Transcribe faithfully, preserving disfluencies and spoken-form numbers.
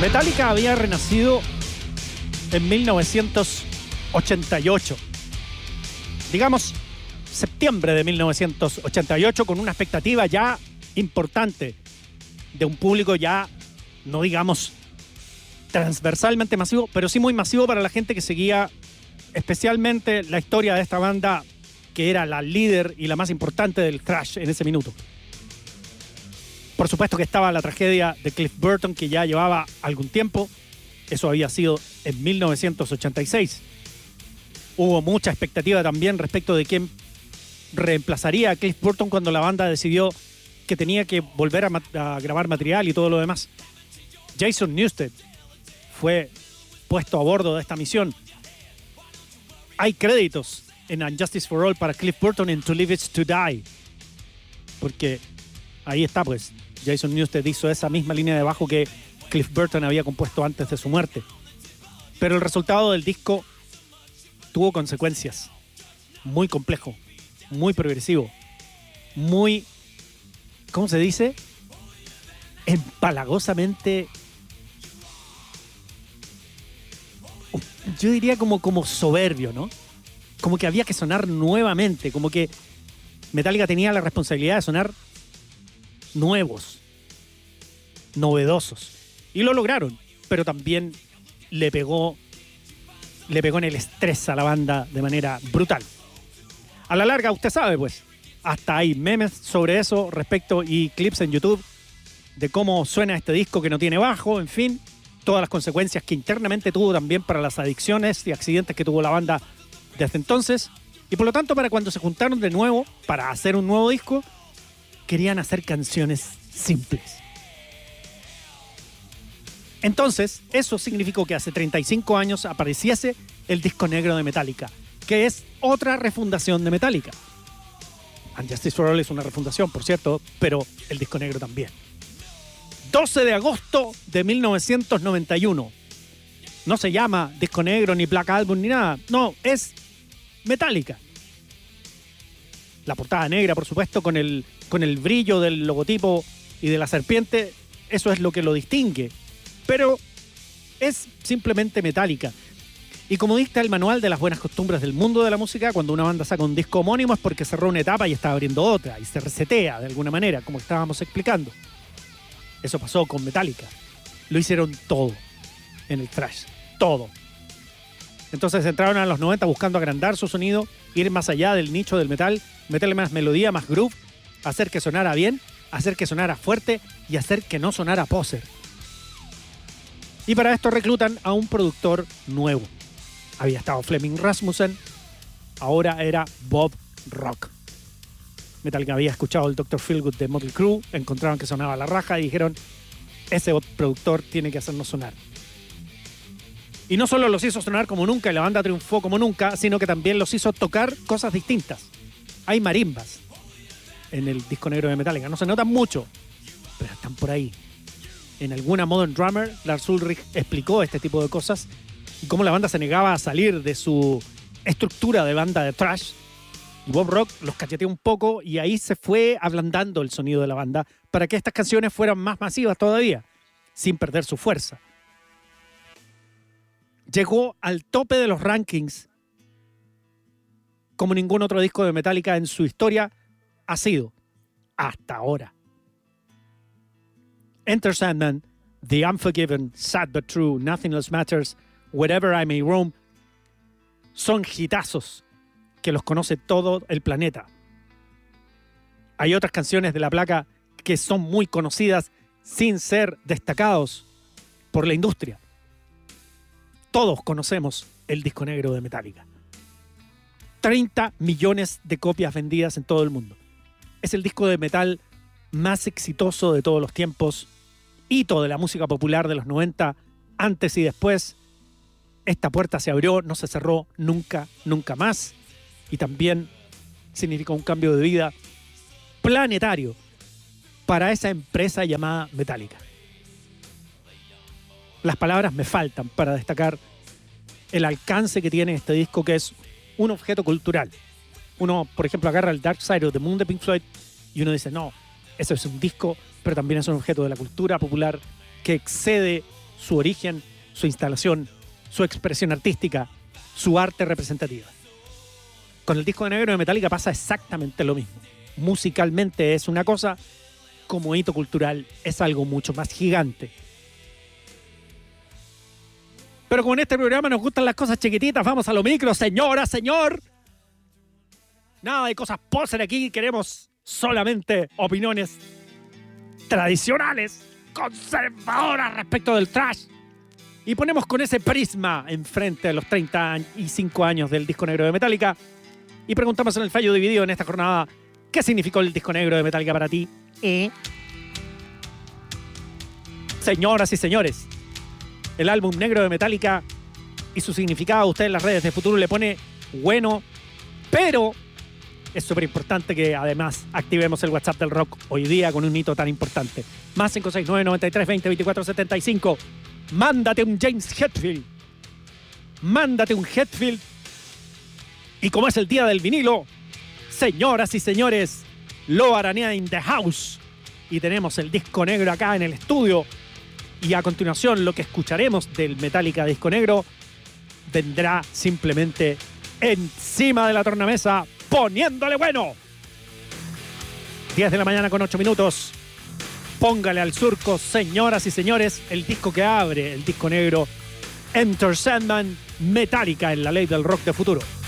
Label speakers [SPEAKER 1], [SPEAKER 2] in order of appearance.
[SPEAKER 1] Metallica había renacido en mil novecientos ochenta y ocho. Digamos, septiembre de mil novecientos ochenta y ocho, con una expectativa ya importante de un público ya, no digamos transversalmente masivo, pero sí muy masivo para la gente que seguía especialmente la historia de esta banda, que era la líder y la más importante del thrash en ese minuto. Por supuesto que estaba la tragedia de Cliff Burton, que ya llevaba algún tiempo. Eso había sido en mil novecientos ochenta y seis. Hubo mucha expectativa también respecto de quién reemplazaría a Cliff Burton cuando la banda decidió que tenía que volver a, a grabar material y todo lo demás. Jason Newsted fue puesto a bordo de esta misión. Hay créditos en Unjustice for All para Cliff Burton en To Live Is To Die, porque ahí está, pues, Jason Newsted hizo esa misma línea de bajo que Cliff Burton había compuesto antes de su muerte. Pero el resultado del disco tuvo consecuencias. Muy complejo, muy progresivo, muy, ¿cómo se dice? Empalagosamente, yo diría como, como soberbio, ¿no? Como que había que sonar nuevamente, como que Metallica tenía la responsabilidad de sonar nuevos, novedosos. Y lo lograron, pero también le pegó, le pegó en el estrés a la banda de manera brutal. A la larga, usted sabe, pues, hasta hay memes sobre eso respecto y clips en YouTube de cómo suena este disco que no tiene bajo, en fin, todas las consecuencias que internamente tuvo también para las adicciones y accidentes que tuvo la banda desde entonces. Y por lo tanto, para cuando se juntaron de nuevo para hacer un nuevo disco, querían hacer canciones simples. Entonces, eso significó que hace treinta y cinco años apareciese el disco negro de Metallica, que es otra refundación de Metallica. Unjustice for All es una refundación, por cierto, pero el disco negro también. doce de agosto de mil novecientos noventa y uno. No se llama disco negro, ni Black Album, ni nada. No, es Metallica. La portada negra, por supuesto, con el, con el brillo del logotipo y de la serpiente, eso es lo que lo distingue. Pero es simplemente Metallica. Y como dicta el manual de las buenas costumbres del mundo de la música, cuando una banda saca un disco homónimo es porque cerró una etapa y está abriendo otra, y se resetea de alguna manera, como estábamos explicando. Eso pasó con Metallica. Lo hicieron todo en el thrash. Todo. Entonces entraron a los noventa buscando agrandar su sonido, ir más allá del nicho del metal, meterle más melodía, más groove, hacer que sonara bien, hacer que sonara fuerte y hacer que no sonara poser. Y para esto reclutan a un productor nuevo. Había estado Flemming Rasmussen, ahora era Bob Rock. Metallica había escuchado el doctor Feelgood de Motley Crue, encontraron que sonaba la raja y dijeron, ese productor tiene que hacernos sonar. Y no solo los hizo sonar como nunca y la banda triunfó como nunca, sino que también los hizo tocar cosas distintas. Hay marimbas en el disco negro de Metallica, no se notan mucho, pero están por ahí. En alguna Modern Drummer, Lars Ulrich explicó este tipo de cosas y cómo la banda se negaba a salir de su estructura de banda de thrash. Y Bob Rock los cacheteó un poco y ahí se fue ablandando el sonido de la banda para que estas canciones fueran más masivas todavía, sin perder su fuerza. Llegó al tope de los rankings como ningún otro disco de Metallica en su historia ha sido hasta ahora. Enter Sandman, The Unforgiven, Sad But True, Nothing Else Matters, Wherever I May Roam, son hitazos que los conoce todo el planeta. Hay otras canciones de la placa que son muy conocidas sin ser destacados por la industria. Todos conocemos el disco negro de Metallica. treinta millones de copias vendidas en todo el mundo. Es el disco de metal más exitoso de todos los tiempos, hito de la música popular de los noventa, antes y después. Esta puerta se abrió, no se cerró nunca, nunca más. Y también significó un cambio de vida planetario para esa empresa llamada Metallica. Las palabras me faltan para destacar el alcance que tiene este disco, que es un objeto cultural. Uno, por ejemplo, agarra el Dark Side of the Moon de Pink Floyd y uno dice, no, eso es un disco, pero también es un objeto de la cultura popular que excede su origen, su instalación, su expresión artística, su arte representativa. Con el disco negro de Metallica pasa exactamente lo mismo. Musicalmente es una cosa, como hito cultural es algo mucho más gigante. Pero como en este programa nos gustan las cosas chiquititas, vamos a lo micro, señora, señor. Nada de cosas poser aquí, queremos solamente opiniones tradicionales, conservadoras respecto del thrash. Y ponemos con ese prisma enfrente a los treinta y cinco años del disco negro de Metallica y preguntamos en el fallo dividido en esta jornada, ¿qué significó el disco negro de Metallica para ti? ¿Eh? Señoras y señores, el álbum negro de Metallica y su significado, usted en las redes de Futuro le pone bueno, pero es súper importante que además activemos el WhatsApp del rock hoy día con un hito tan importante. Más cinco seis nueve, noventa y tres, veinte, veinticuatro, setenta y cinco. Mándate un James Hetfield. Mándate un Hetfield. Y como es el día del vinilo, señoras y señores, Lo Aranea in the house. Y tenemos el disco negro acá en el estudio. Y a continuación lo que escucharemos del Metallica disco negro vendrá simplemente encima de la tornamesa poniéndole bueno. diez de la mañana con ocho minutos. Póngale al surco, señoras y señores, el disco que abre el disco negro, Enter Sandman, Metallica en la ley del rock de Futuro.